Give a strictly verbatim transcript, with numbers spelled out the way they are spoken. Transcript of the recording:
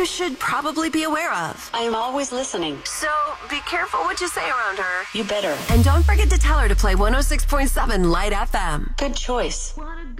should probably be aware of. I am always listening. So be careful what you say around her. You better. And don't forget to tell her to play one oh six point seven Light F M. Good choice.